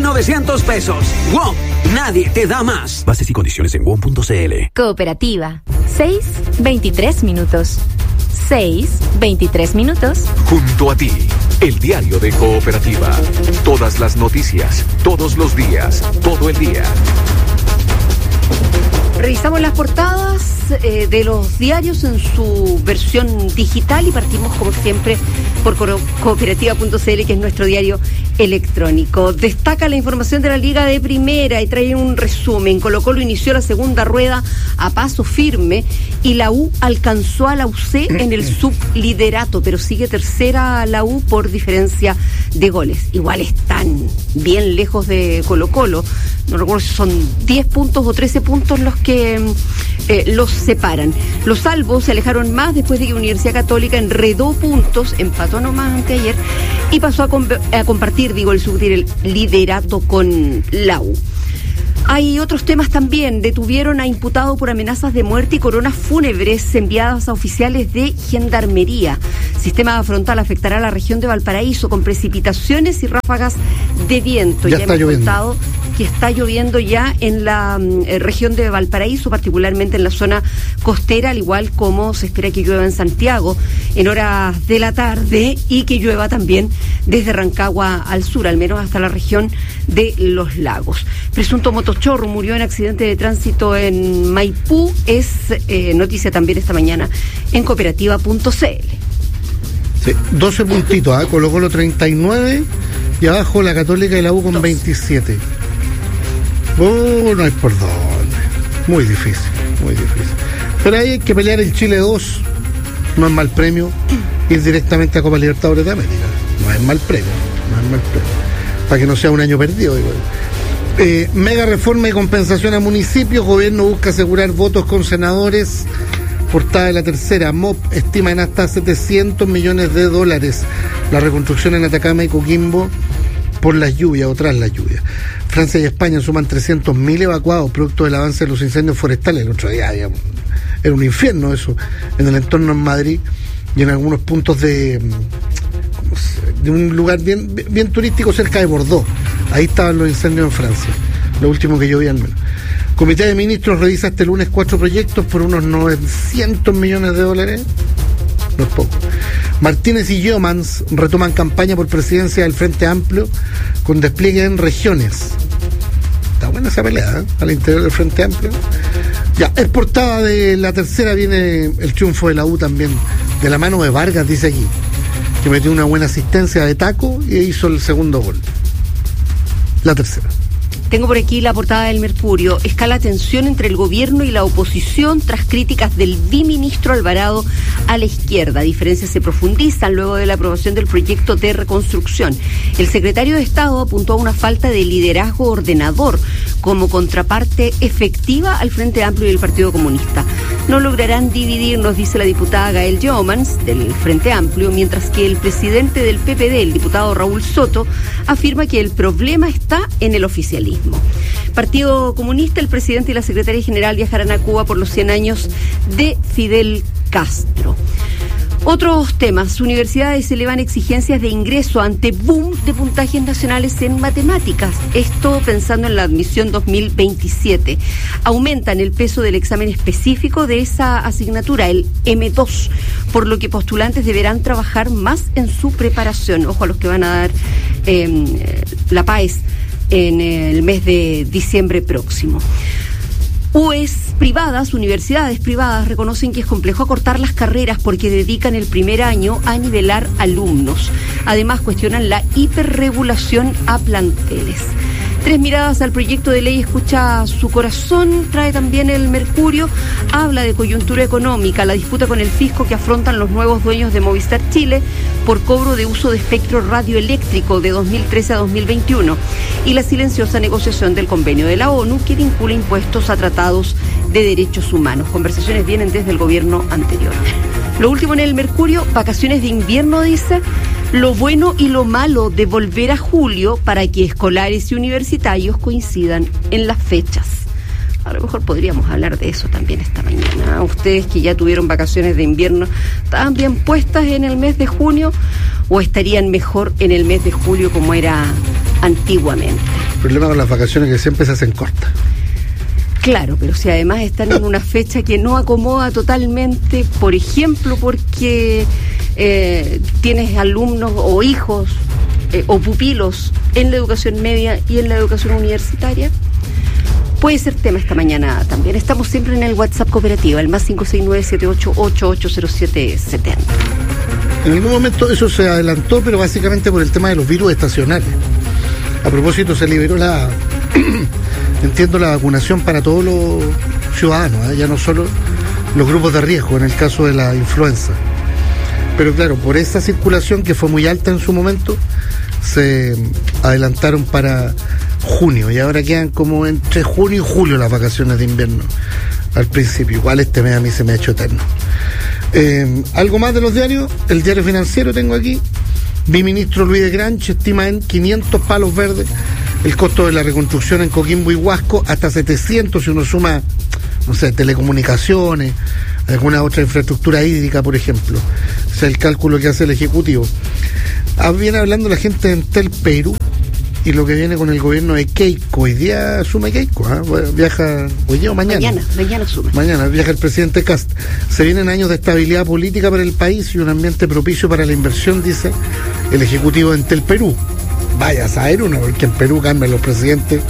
900 pesos. WOM, nadie te da más. Bases y condiciones en WOM.cl. Cooperativa. 6:23 minutos. 6:23 minutos. Junto a ti, el diario de Cooperativa. Todas las noticias, todos los días, todo el día. Revisamos las portadas de los diarios en su versión digital y partimos como siempre por cooperativa.cl, que es nuestro diario electrónico. Destaca la información de la Liga de Primera y trae un resumen. Colo-Colo inició la segunda rueda a paso firme y la U alcanzó a la UC en el subliderato, pero sigue tercera la U por diferencia de goles. Igual están bien lejos de Colo-Colo. No recuerdo si son 10 puntos o 13 puntos los que los separan. Los salvos se alejaron más después de que Universidad Católica enredó puntos, empató nomás anteayer y pasó a compartir, el subliderato con la U. Hay otros temas también. Detuvieron a imputado por amenazas de muerte y coronas fúnebres enviadas a oficiales de Gendarmería. Sistema frontal afectará a la región de Valparaíso con precipitaciones y ráfagas de viento. Ya está hemos lloviendo. contado que está lloviendo ya en la región de Valparaíso, particularmente en la zona costera, al igual como se espera que llueva en Santiago en horas de la tarde y que llueva también desde Rancagua al sur, al menos hasta la región de Los Lagos. Presunto motochorro murió en accidente de tránsito en Maipú. Es noticia también esta mañana en cooperativa.cl. Sí, 12 puntitos, Colo-Colo 39 y abajo la Católica y la U con 27. No hay por dónde. Muy difícil, muy difícil. Pero ahí hay que pelear el Chile 2. No es mal premio ir directamente a Copa Libertadores de América. No es mal premio, no es mal premio. Para que no sea un año perdido, igual. Mega reforma y compensación a municipios. Gobierno busca asegurar votos con senadores. Portada de La Tercera. MOP estima en hasta $700 millones la reconstrucción en Atacama y Coquimbo por las lluvias o tras las lluvias. Francia y España suman 300.000 evacuados producto del avance de los incendios forestales. El otro día era un infierno eso en el entorno en Madrid y en algunos puntos de un lugar bien turístico cerca de Bordeaux. Ahí estaban los incendios en Francia, lo último que yo vi al menos. Comité de Ministros revisa este lunes 4 proyectos por unos $900 millones. No es poco. Martínez y Yeomans retoman campaña por presidencia del Frente Amplio con despliegue en regiones. Está buena esa pelea, al interior del Frente Amplio. Ya, es portada de La Tercera, viene el triunfo de la U también, de la mano de Vargas, dice aquí, que metió una buena asistencia de taco y hizo el segundo gol. La Tercera. Tengo por aquí la portada del Mercurio. Escala tensión entre el gobierno y la oposición tras críticas del biministro Alvarado a la izquierda. Diferencias se profundizan luego de la aprobación del proyecto de reconstrucción. El secretario de Estado apuntó a una falta de liderazgo ordenador como contraparte efectiva al Frente Amplio y el Partido Comunista. No lograrán dividirnos, dice la diputada Gael Yeomans del Frente Amplio, mientras que el presidente del PPD, el diputado Raúl Soto, afirma que el problema está en el oficialismo. Partido Comunista, el presidente y la secretaria general viajarán a Cuba por los 100 años de Fidel Castro. Otros temas. Universidades elevan exigencias de ingreso ante boom de puntajes nacionales en matemáticas. Esto pensando en la admisión 2027. Aumentan el peso del examen específico de esa asignatura, el M2, por lo que postulantes deberán trabajar más en su preparación. Ojo a los que van a dar la PAES en el mes de diciembre próximo. Universidades privadas reconocen que es complejo acortar las carreras porque dedican el primer año a nivelar alumnos. Además, cuestionan la hiperregulación a planteles. 3 miradas al proyecto de ley Escucha su corazón, trae también el Mercurio, habla de coyuntura económica, la disputa con el fisco que afrontan los nuevos dueños de Movistar Chile por cobro de uso de espectro radioeléctrico de 2013 a 2021 y la silenciosa negociación del convenio de la ONU que vincula impuestos a tratados de derechos humanos. Conversaciones vienen desde el gobierno anterior. Lo último en el Mercurio, vacaciones de invierno, dice, lo bueno y lo malo de volver a julio para que escolares y universitarios coincidan en las fechas. A lo mejor podríamos hablar de eso también esta mañana. Ustedes que ya tuvieron vacaciones de invierno, ¿estaban bien puestas en el mes de junio o estarían mejor en el mes de julio como era antiguamente. El problema con las vacaciones es que siempre se hacen cortas. Claro, pero si además están en una fecha que no acomoda totalmente, por ejemplo, porque tienes alumnos o hijos o pupilos en la educación media y en la educación universitaria, puede ser tema esta mañana también. Estamos siempre en el WhatsApp Cooperativa, el más 569-78880770. En algún momento eso se adelantó, pero básicamente por el tema de los virus estacionales. A propósito, se liberó la vacunación para todos los ciudadanos, ya no solo los grupos de riesgo, en el caso de la influenza. Pero claro, por esa circulación que fue muy alta en su momento, se adelantaron para junio, y ahora quedan como entre junio y julio las vacaciones de invierno al principio. Igual este mes a mí se me ha hecho eterno. Algo más de los diarios. El Diario Financiero tengo aquí. Viceministro Luis de Granch estima en 500 palos verdes el costo de la reconstrucción en Coquimbo y Huasco, hasta 700 si uno suma, no sé, telecomunicaciones, alguna otra infraestructura hídrica, por ejemplo. Ese es el cálculo que hace el Ejecutivo. Viene hablando la gente de Entel Perú, y lo que viene con el gobierno de Keiko. Hoy día asume Keiko, viaja hoy día o mañana. Mañana asume. Mañana viaja el presidente Kast. Se vienen años de estabilidad política para el país y un ambiente propicio para la inversión, dice el Ejecutivo de Entel Perú. Vaya a saber uno, porque en Perú cambian los presidentes.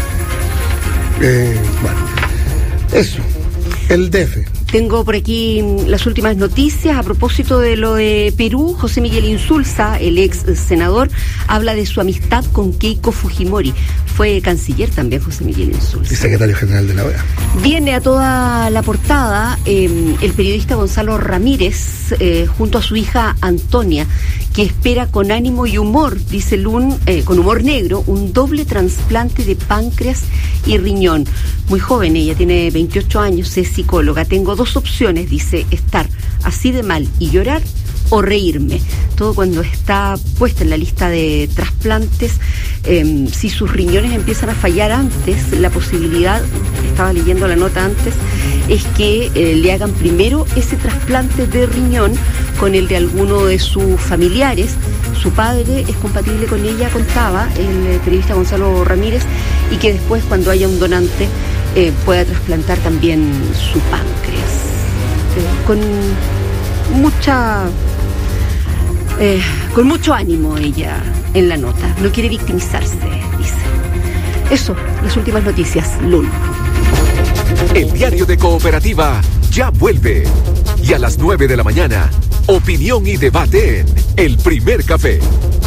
Bueno, eso. El DF. Tengo por aquí las últimas noticias a propósito de lo de Perú. José Miguel Insulza, el ex senador, habla de su amistad con Keiko Fujimori. Fue canciller también José Miguel Insulza. Y secretario general de la OEA. Viene a toda la portada el periodista Gonzalo Ramírez junto a su hija Antonia, que espera con ánimo y humor, dice con humor negro, un doble trasplante de páncreas y riñón. Muy joven, ella tiene 28 años, es psicóloga. Tengo dos opciones, dice, estar así de mal y llorar o reírme. Todo cuando está puesta en la lista de trasplantes. Si sus riñones empiezan a fallar antes, la posibilidad, estaba leyendo la nota antes, es que le hagan primero ese trasplante de riñón con el de alguno de sus familiares. Su padre es compatible con ella, contaba el periodista Gonzalo Ramírez, y que después, cuando haya un donante, pueda trasplantar también su páncreas. Con mucho ánimo ella en la nota. No quiere victimizarse, dice. Eso, las últimas noticias, Lul. El diario de Cooperativa ya vuelve. Y a las 9 de la mañana, opinión y debate en El Primer Café.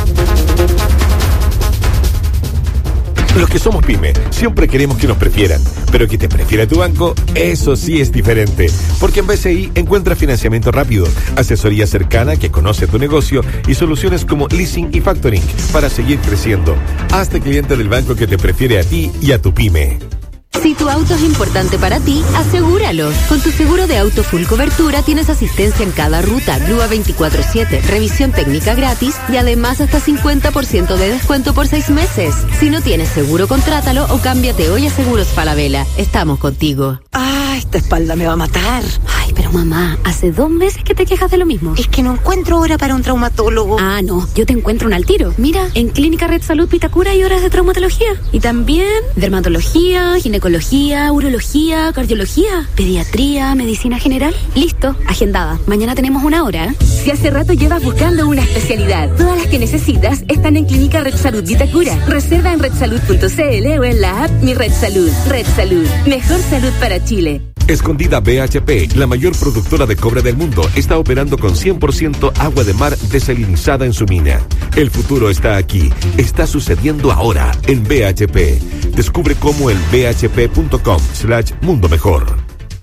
Los que somos pyme, siempre queremos que nos prefieran, pero que te prefiera tu banco, eso sí es diferente. Porque en BCI encuentras financiamiento rápido, asesoría cercana que conoce tu negocio y soluciones como leasing y factoring para seguir creciendo. Hazte cliente del banco que te prefiere a ti y a tu pyme. Si tu auto es importante para ti, asegúralo. Con tu seguro de auto full cobertura tienes asistencia en cada ruta, grúa 24/7, revisión técnica gratis y además hasta 50% de descuento por 6 meses. Si no tienes seguro, contrátalo o cámbiate hoy a Seguros Falabella. Estamos contigo. Ah, esta espalda me va a matar. Ay, pero mamá, hace 2 meses que te quejas de lo mismo. Es que no encuentro hora para un traumatólogo. Ah, no, yo te encuentro un al tiro. Mira, en Clínica Red Salud Vitacura hay horas de traumatología. Y también dermatología, ginecología, urología, cardiología, pediatría, medicina general. Listo, agendada. Mañana tenemos 1 hora. Si hace rato llevas buscando una especialidad, todas las que necesitas están en Clínica Red Salud Vitacura. Reserva en redsalud.cl o en la app Mi Red Salud. Red Salud, mejor salud para Chile. Escondida BHP, la mayor productora de cobre del mundo, está operando con 100% agua de mar desalinizada en su mina. El futuro está aquí, está sucediendo ahora en BHP. Descubre cómo en bhp.com/mundo mejor.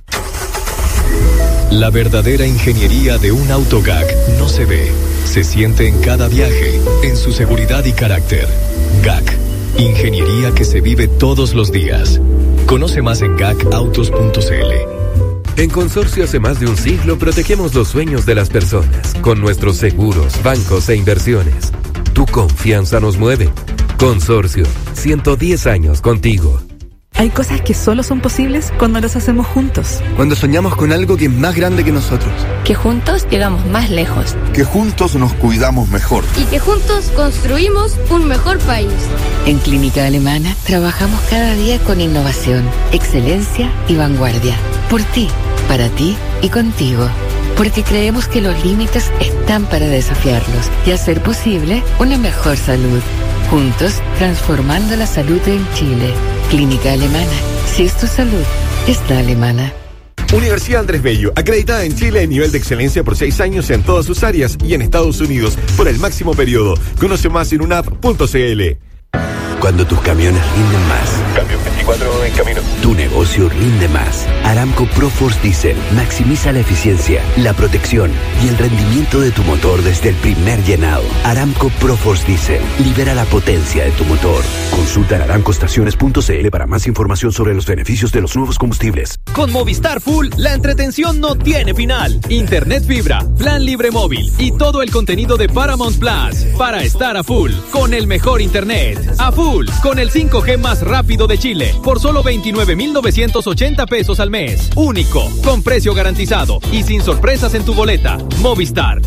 La verdadera ingeniería de un autogag no se ve, se siente en cada viaje, en su seguridad y carácter. GAC, ingeniería que se vive todos los días. Conoce más en gacautos.cl. En Consorcio hace más de un siglo protegemos los sueños de las personas con nuestros seguros, bancos e inversiones. Tu confianza nos mueve. Consorcio, 110 años contigo. Hay cosas que solo son posibles cuando las hacemos juntos. Cuando soñamos con algo que es más grande que nosotros. Que juntos llegamos más lejos. Que juntos nos cuidamos mejor. Y que juntos construimos un mejor país. En Clínica Alemana trabajamos cada día con innovación, excelencia y vanguardia. Por ti, para ti y contigo. Porque creemos que los límites están para desafiarlos y hacer posible una mejor salud. Juntos, transformando la salud en Chile. Clínica Alemana. Si es tu salud, es la alemana. Universidad Andrés Bello, acreditada en Chile en nivel de excelencia por 6 años en todas sus áreas y en Estados Unidos por el máximo periodo. Conoce más en unap.cl. Cuando tus camiones rinden más. Cambio 24 en camino. Tu negocio rinde más. Aramco ProForce Diesel maximiza la eficiencia, la protección y el rendimiento de tu motor desde el primer llenado. Aramco ProForce Diesel libera la potencia de tu motor. Consulta en aramcoestaciones.cl para más información sobre los beneficios de los nuevos combustibles. Con Movistar Full, la entretención no tiene final. Internet fibra, plan libre móvil y todo el contenido de Paramount Plus para estar a full con el mejor internet. A full con el 5G más rápido de Chile por solo 29,980 pesos al mes. Único, con precio garantizado y sin sorpresas en tu boleta. Movistar.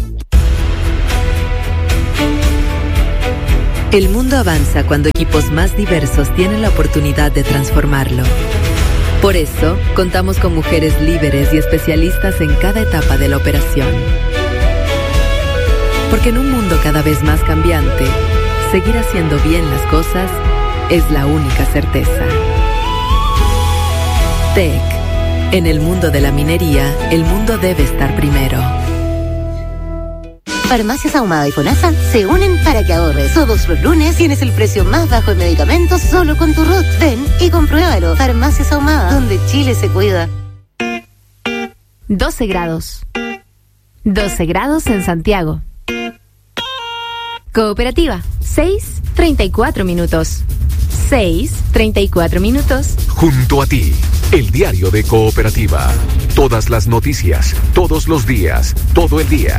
El mundo avanza cuando equipos más diversos tienen la oportunidad de transformarlo. Por eso, contamos con mujeres líderes y especialistas en cada etapa de la operación. Porque en un mundo cada vez más cambiante, seguir haciendo bien las cosas es la única certeza. TEC. En el mundo de la minería, el mundo debe estar primero. Farmacias Ahumada y FONASA se unen para que ahorres. Todos los lunes tienes el precio más bajo en medicamentos solo con tu RUT. Ven y compruébalo. Farmacias Ahumada, donde Chile se cuida. 12 grados. 12 grados en Santiago. Cooperativa, 6:34 minutos. 6:34 minutos. Junto a ti, el diario de Cooperativa. Todas las noticias, todos los días, todo el día.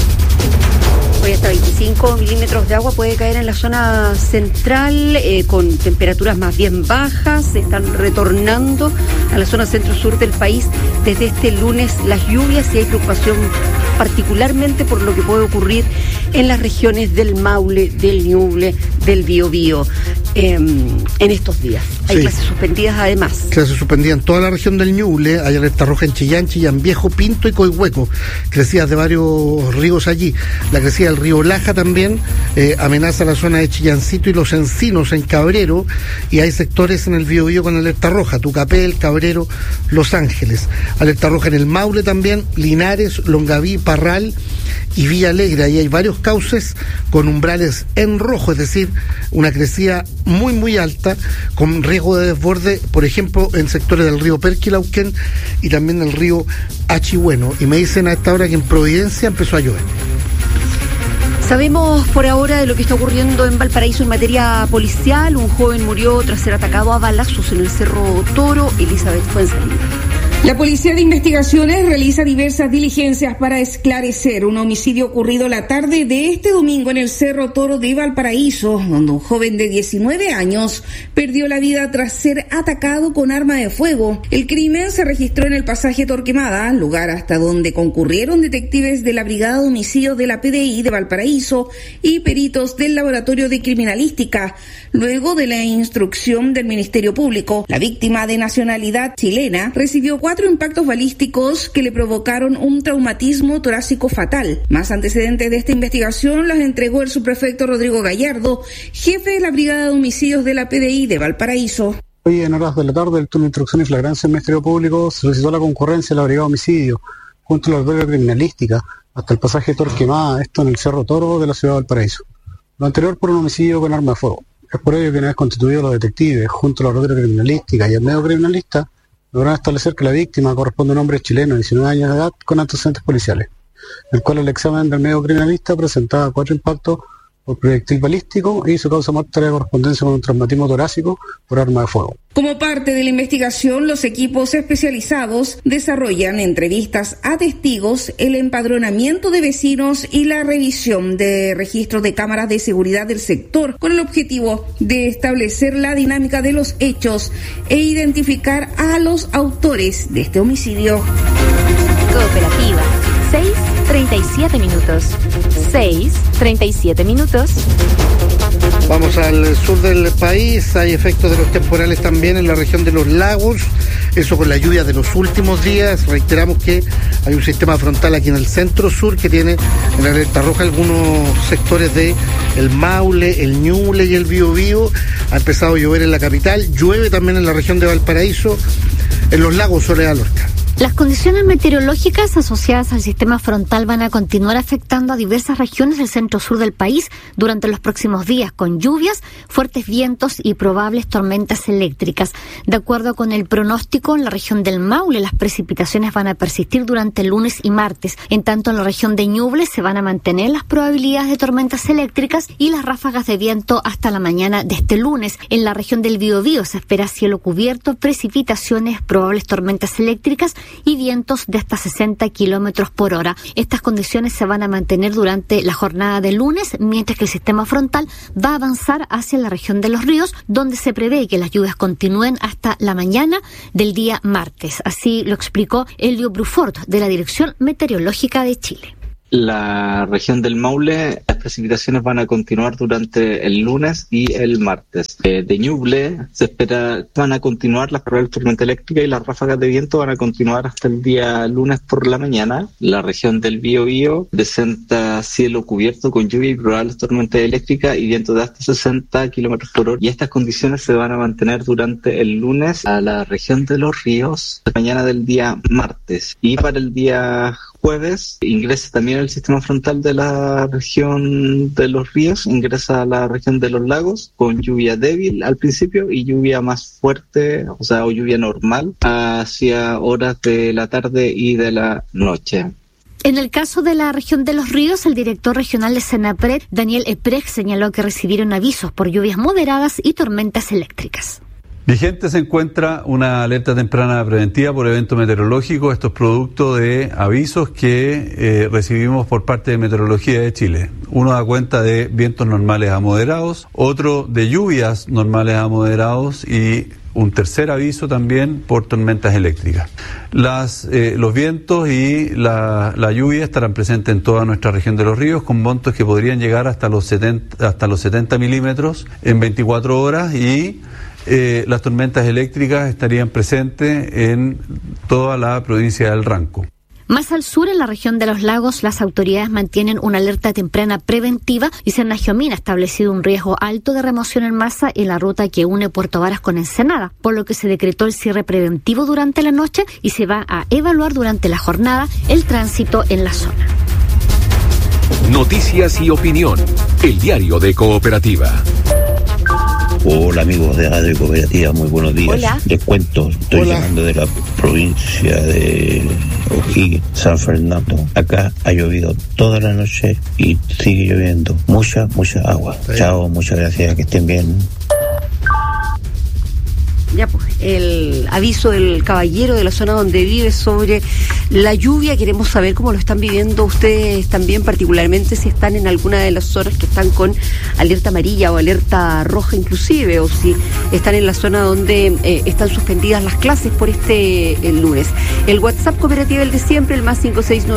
Hoy hasta 25 milímetros de agua puede caer en la zona central, con temperaturas más bien bajas. Se están retornando a la zona centro-sur del país desde este lunes las lluvias y hay preocupación particularmente por lo que puede ocurrir en las regiones del Maule, del Ñuble, del Biobío en estos días. Hay clases suspendidas además. Clases suspendidas en toda la región del Ñuble, hay alerta roja en Chillán, Chillán Viejo, Pinto y Coihueco, crecidas de varios ríos allí. La crecida del río Laja también amenaza la zona de Chillancito y Los Encinos en Cabrero, y hay sectores en el Biobío con alerta roja, Tucapel, Cabrero, Los Ángeles. Alerta roja en el Maule también, Linares, Longaví, Parral y Villa Alegre. Ahí hay varios cauces con umbrales en rojo, es decir, una crecida muy muy alta con riesgo de desborde, por ejemplo en sectores del río Perquilauquén y también del río Achigüeno. Y me dicen a esta hora que en Providencia empezó a llover. Sabemos por ahora de lo que está ocurriendo en Valparaíso en materia policial. Un joven murió tras ser atacado a balazos en el Cerro Toro. Elizabeth Fuenzalida. La Policía de Investigaciones realiza diversas diligencias para esclarecer un homicidio ocurrido la tarde de este domingo en el Cerro Toro de Valparaíso, donde un joven de 19 años perdió la vida tras ser atacado con arma de fuego. El crimen se registró en el pasaje Torquemada, lugar hasta donde concurrieron detectives de la Brigada de Homicidios de la PDI de Valparaíso y peritos del Laboratorio de Criminalística. Luego de la instrucción del Ministerio Público, la víctima de nacionalidad chilena recibió 4 impactos balísticos que le provocaron un traumatismo torácico fatal. Más antecedentes de esta investigación las entregó el subprefecto Rodrigo Gallardo, jefe de la Brigada de Homicidios de la PDI de Valparaíso. Hoy en horas de la tarde, el turno de instrucción y flagrancia del Ministerio Público solicitó la concurrencia de la Brigada de Homicidios junto a la Laboratorio de Criminalística hasta el pasaje Torquemada, esto en el Cerro Toro de la ciudad de Valparaíso. Lo anterior por un homicidio con arma de fuego. Es por ello que una vez constituidos los detectives junto a la Laboratorio de Criminalística y el medio criminalista, lograron establecer que la víctima corresponde a un hombre chileno de 19 años de edad con antecedentes policiales, el cual el examen del medio criminalista presentaba 4 impactos por proyectil balístico y su causa muerta de correspondencia con un traumatismo torácico por arma de fuego. Como parte de la investigación, los equipos especializados desarrollan entrevistas a testigos, el empadronamiento de vecinos y la revisión de registros de cámaras de seguridad del sector, con el objetivo de establecer la dinámica de los hechos e identificar a los autores de este homicidio. Cooperativa. 6:37 minutos. 6:37 minutos. Vamos al sur del país. Hay efectos de los temporales también en la región de los lagos. Eso con la lluvia de los últimos días. Reiteramos que hay un sistema frontal aquí en el centro sur que tiene en alerta roja algunos sectores de el Maule, el Ñuble y el Biobío. Ha empezado a llover en la capital. Llueve también en la región de Valparaíso. En los lagos, Soledad Lorca. Las condiciones meteorológicas asociadas al sistema frontal van a continuar afectando a diversas regiones del centro-sur del país durante los próximos días, con lluvias, fuertes vientos y probables tormentas eléctricas. De acuerdo con el pronóstico, en la región del Maule las precipitaciones van a persistir durante el lunes y martes. En tanto, en la región de Ñuble se van a mantener las probabilidades de tormentas eléctricas y las ráfagas de viento hasta la mañana de este lunes. En la región del Biobío se espera cielo cubierto, precipitaciones, probables tormentas eléctricas y vientos de hasta 60 kilómetros por hora. Estas condiciones se van a mantener durante la jornada de lunes, mientras que el sistema frontal va a avanzar hacia la región de los ríos, donde se prevé que las lluvias continúen hasta la mañana del día martes. Así lo explicó Elio Brufort, de la Dirección Meteorológica de Chile. La región del Maule, las precipitaciones van a continuar durante el lunes y el martes. De Ñuble se espera van a continuar las probables tormentas eléctricas y las ráfagas de viento van a continuar hasta el día lunes por la mañana. La región del Biobío presenta cielo cubierto con lluvia y probables tormentas eléctricas y vientos de hasta 60 kilómetros por hora. Y estas condiciones se van a mantener durante el lunes a la región de los ríos, mañana del día martes. Y para el día jueves ingresa también el sistema frontal de la región de los ríos, ingresa a la región de los lagos con lluvia débil al principio y lluvia más fuerte, o lluvia normal hacia horas de la tarde y de la noche. En el caso de la región de los ríos, el director regional de Senapred, Daniel Eprech, señaló que recibieron avisos por lluvias moderadas y tormentas eléctricas. Vigente se encuentra una alerta temprana preventiva por evento meteorológico. Esto es producto de avisos que recibimos por parte de Meteorología de Chile. Uno da cuenta de vientos normales a moderados, otro de lluvias normales a moderados y un tercer aviso también por tormentas eléctricas. Los vientos y la lluvia estarán presentes en toda nuestra región de los ríos con montos que podrían llegar hasta los 70 milímetros en 24 horas y las tormentas eléctricas estarían presentes en toda la provincia del Ranco. Más al sur, en la región de los lagos, las autoridades mantienen una alerta temprana preventiva y Senajomín ha establecido un riesgo alto de remoción en masa en la ruta que une Puerto Varas con Ensenada, por lo que se decretó el cierre preventivo durante la noche y se va a evaluar durante la jornada el tránsito en la zona. Noticias y opinión. El diario de Cooperativa. Hola amigos de Radio Cooperativa, muy buenos días. Hola. Les cuento, estoy llamando de la provincia de O'Higgins, San Fernando. Acá ha llovido toda la noche y sigue lloviendo. Mucha agua. Sí. Chao, muchas gracias, que estén bien. Ya, pues, el aviso del caballero de la zona donde vive sobre la lluvia. Queremos saber cómo lo están viviendo ustedes también, particularmente si están en alguna de las zonas que están con alerta amarilla o alerta roja inclusive, o si están en la zona donde están suspendidas las clases por el lunes. El WhatsApp Cooperativa, el de siempre, el más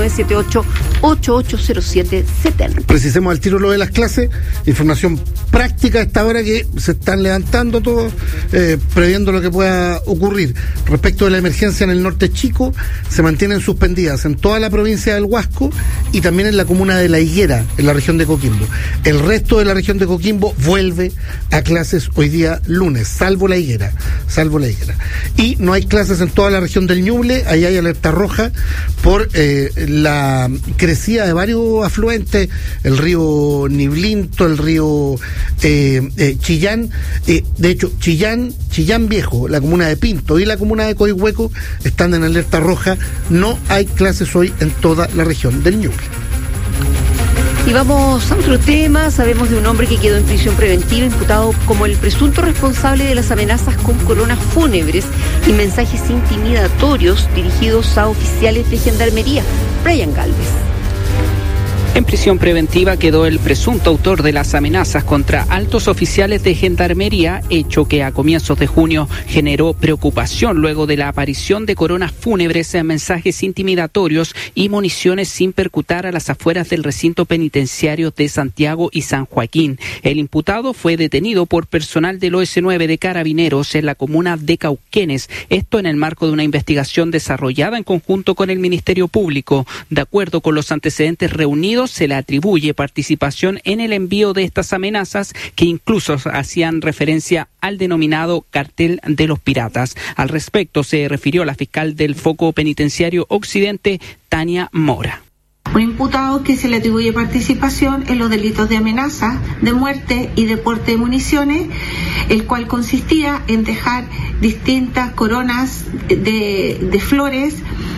56978880770. Precisemos al tiro lo de las clases, información práctica a esta hora que se están levantando todos, previendo lo que pueda ocurrir. Respecto de la emergencia en el norte chico, se mantienen suspendidas en toda la provincia del Huasco y también en la comuna de La Higuera, en la región de Coquimbo. El resto de la región de Coquimbo vuelve a clases hoy día lunes, salvo La Higuera. Y no hay clases en toda la región del Ñuble. Ahí hay alerta roja por la crecida de varios afluentes, el río Niblinto, el río Chillán. De hecho, Chillán Viejo, la comuna de Pinto y la comuna de Coihueco están en alerta roja. No hay clases hoy en toda la región del Ñuble. Y vamos a otro tema. Sabemos de un hombre que quedó en prisión preventiva imputado como el presunto responsable de las amenazas con coronas fúnebres y mensajes intimidatorios dirigidos a oficiales de gendarmería. Brian Galvez. En prisión preventiva quedó el presunto autor de las amenazas contra altos oficiales de gendarmería, hecho que a comienzos de junio generó preocupación luego de la aparición de coronas fúnebres, mensajes intimidatorios y municiones sin percutar a las afueras del recinto penitenciario de Santiago y San Joaquín. El imputado fue detenido por personal del OS9 de Carabineros en la comuna de Cauquenes, esto en el marco de una investigación desarrollada en conjunto con el Ministerio Público. De acuerdo con los antecedentes reunidos, se le atribuye participación en el envío de estas amenazas que incluso hacían referencia al denominado cartel de los piratas. Al respecto se refirió la fiscal del Foco Penitenciario Occidente, Tania Mora. Un imputado que se le atribuye participación en los delitos de amenaza, de muerte y de porte de municiones, el cual consistía en dejar distintas coronas de flores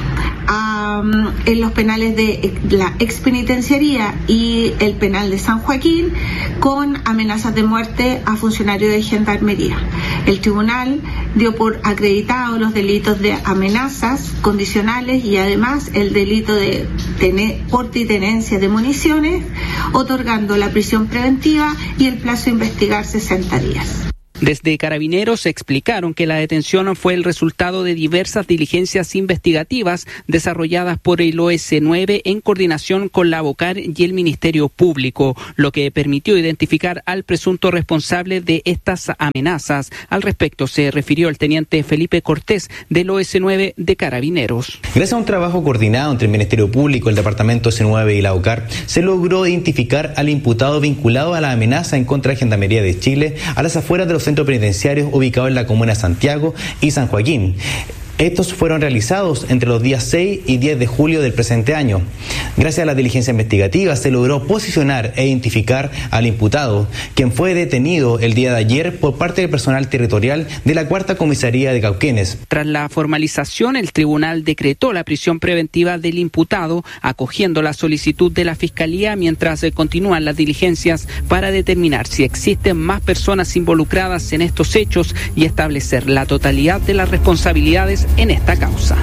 en los penales de la expenitenciaría y el penal de San Joaquín con amenazas de muerte a funcionarios de gendarmería. El tribunal dio por acreditado los delitos de amenazas condicionales y además el delito de porte y tenencia de municiones, otorgando la prisión preventiva y el plazo de investigar 60 días. Desde Carabineros explicaron que la detención fue el resultado de diversas diligencias investigativas desarrolladas por el OS9 en coordinación con la ABOCAR y el Ministerio Público, lo que permitió identificar al presunto responsable de estas amenazas. Al respecto se refirió el teniente Felipe Cortés del OS9 de Carabineros. Gracias a un trabajo coordinado entre el Ministerio Público, el Departamento OS9 y la ABOCAR, se logró identificar al imputado vinculado a la amenaza en contra de Gendarmería de Chile a las afueras de los centros penitenciarios ubicados en la comuna de Santiago y San Joaquín. Estos fueron realizados entre los días 6 y 10 de julio del presente año. Gracias a la diligencia investigativa se logró posicionar e identificar al imputado, quien fue detenido el día de ayer por parte del personal territorial de la Cuarta Comisaría de Cauquenes. Tras la formalización, el tribunal decretó la prisión preventiva del imputado, acogiendo la solicitud de la Fiscalía mientras continúan las diligencias para determinar si existen más personas involucradas en estos hechos y establecer la totalidad de las responsabilidades en esta causa.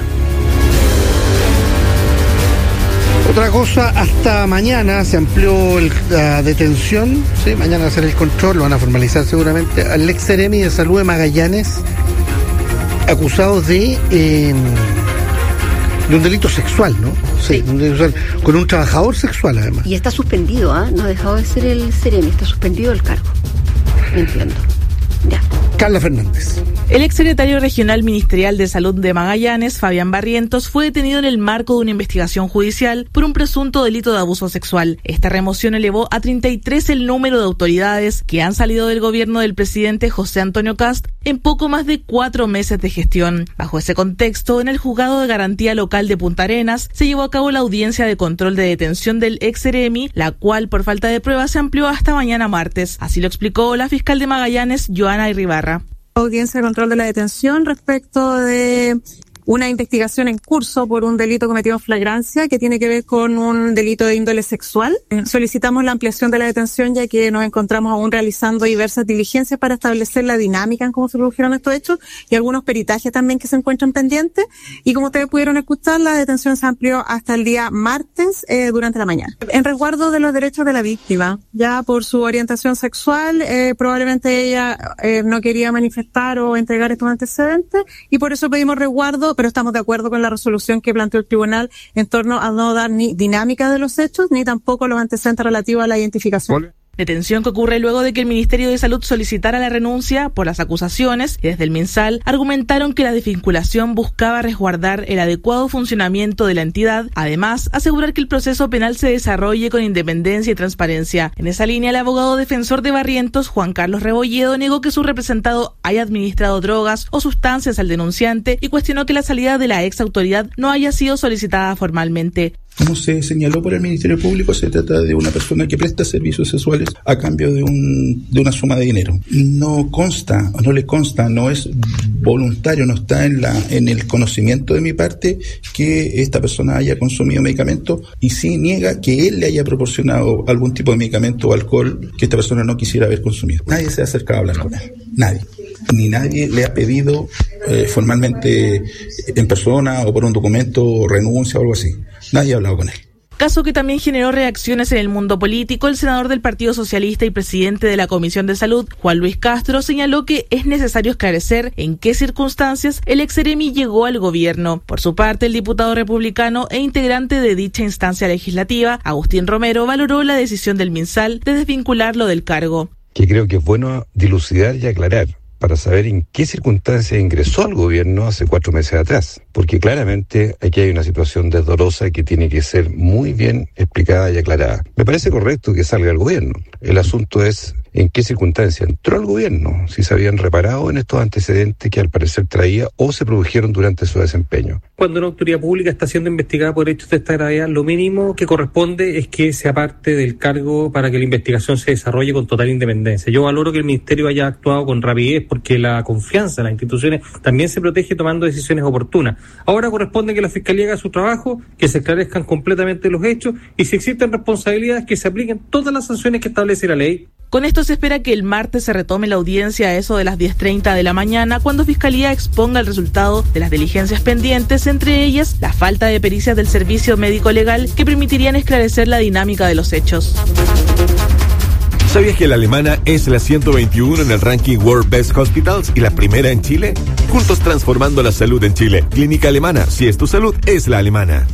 Otra cosa, hasta mañana se amplió la detención, ¿sí? Mañana va a ser el control, lo van a formalizar seguramente, al ex seremi de Salud de Magallanes, acusados de un delito sexual, ¿no? Sí, un delito sexual, con un trabajador sexual además. Y está suspendido, no ha dejado de ser el seremi, está suspendido del cargo. Entiendo. Ya. Carla Fernández. El exsecretario regional ministerial de Salud de Magallanes, Fabián Barrientos, fue detenido en el marco de una investigación judicial por un presunto delito de abuso sexual. Esta remoción elevó a 33 el número de autoridades que han salido del gobierno del presidente José Antonio Kast en poco más de 4 meses de gestión. Bajo ese contexto, en el Juzgado de Garantía Local de Punta Arenas se llevó a cabo la audiencia de control de detención del ex-seremi, la cual por falta de pruebas se amplió hasta mañana martes. Así lo explicó la fiscal de Magallanes, Joana Irribarra. Audiencia de control de la detención respecto de una investigación en curso por un delito cometido en flagrancia que tiene que ver con un delito de índole sexual. Solicitamos la ampliación de la detención ya que nos encontramos aún realizando diversas diligencias para establecer la dinámica en cómo se produjeron estos hechos y algunos peritajes también que se encuentran pendientes. Y como ustedes pudieron escuchar, la detención se amplió hasta el día martes durante la mañana. En resguardo de los derechos de la víctima, ya por su orientación sexual, probablemente ella no quería manifestar o entregar estos antecedentes y por eso pedimos resguardo, pero estamos de acuerdo con la resolución que planteó el tribunal en torno a no dar ni dinámica de los hechos, ni tampoco los antecedentes relativos a la identificación. Detención que ocurre luego de que el Ministerio de Salud solicitara la renuncia por las acusaciones y desde el MinSal argumentaron que la desvinculación buscaba resguardar el adecuado funcionamiento de la entidad, además asegurar que el proceso penal se desarrolle con independencia y transparencia. En esa línea, el abogado defensor de Barrientos, Juan Carlos Rebolledo, negó que su representado haya administrado drogas o sustancias al denunciante y cuestionó que la salida de la ex autoridad no haya sido solicitada formalmente. Como se señaló por el Ministerio Público, se trata de una persona que presta servicios sexuales a cambio de una suma de dinero. No le consta, no es voluntario, no está en el conocimiento de mi parte que esta persona haya consumido medicamentos, y sí niega que él le haya proporcionado algún tipo de medicamento o alcohol que esta persona no quisiera haber consumido. Nadie se ha acercado a hablar con él, nadie. Ni nadie le ha pedido formalmente en persona o por un documento renuncia o algo así. Nadie ha hablado con él. Caso que también generó reacciones en el mundo político. El senador del Partido Socialista y presidente de la Comisión de Salud, Juan Luis Castro, señaló que es necesario esclarecer en qué circunstancias el ex-seremi llegó al gobierno. Por su parte, el diputado republicano e integrante de dicha instancia legislativa, Agustín Romero, valoró la decisión del MinSal de desvincularlo del cargo. Que creo que es bueno dilucidar y aclarar, para saber en qué circunstancias ingresó al gobierno hace 4 meses atrás. Porque claramente aquí hay una situación desdorosa que tiene que ser muy bien explicada y aclarada. Me parece correcto que salga al gobierno. El asunto es en qué circunstancias entró al gobierno, si se habían reparado en estos antecedentes que al parecer traía o se produjeron durante su desempeño. Cuando una autoridad pública está siendo investigada por hechos de esta gravedad, lo mínimo que corresponde es que sea parte del cargo para que la investigación se desarrolle con total independencia. Yo valoro que el Ministerio haya actuado con rapidez porque la confianza en las instituciones también se protege tomando decisiones oportunas. Ahora corresponde que la Fiscalía haga su trabajo, que se esclarezcan completamente los hechos y si existen responsabilidades que se apliquen todas las sanciones que establece la ley. Con esto se espera que el martes se retome la audiencia a eso de las 10:30 de la mañana, cuando Fiscalía exponga el resultado de las diligencias pendientes, entre ellas la falta de pericias del Servicio Médico Legal que permitirían esclarecer la dinámica de los hechos. ¿Sabías que la alemana es la 121 en el ranking World Best Hospitals y la primera en Chile? Juntos transformando la salud en Chile. Clínica Alemana, si es tu salud, es la alemana.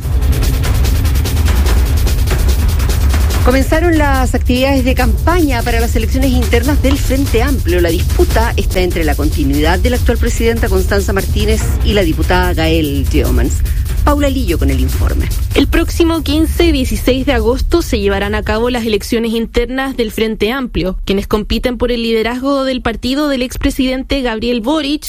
Comenzaron las actividades de campaña para las elecciones internas del Frente Amplio. La disputa está entre la continuidad de la actual presidenta Constanza Martínez y la diputada Gael Geomans. Paula Lillo con el informe. El próximo 15 y 16 de agosto se llevarán a cabo las elecciones internas del Frente Amplio, quienes compiten por el liderazgo del partido del expresidente Gabriel Boric